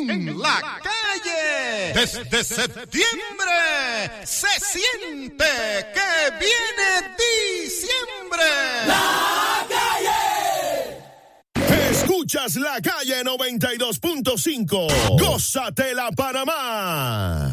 en la calle. Desde septiembre se siente que viene diciembre. ¡La calle! Escuchas La Calle 92.5. Gózatela, Panamá.